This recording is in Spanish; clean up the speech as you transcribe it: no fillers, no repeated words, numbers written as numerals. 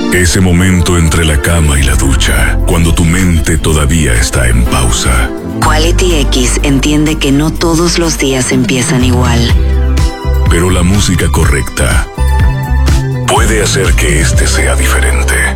Ese momento entre la cama y la ducha, cuando tu mente todavía está en pausa. Quality X entiende que no todos los días empiezan igual. Pero la música correcta puede hacer que este sea diferente.